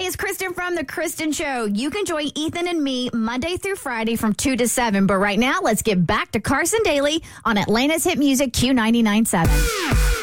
it's Kristen from The Kristen Show. You can join Ethan and me Monday through Friday from 2 to 7. But right now, let's get back to Carson Daly on Atlanta's Hit Music Q99.7.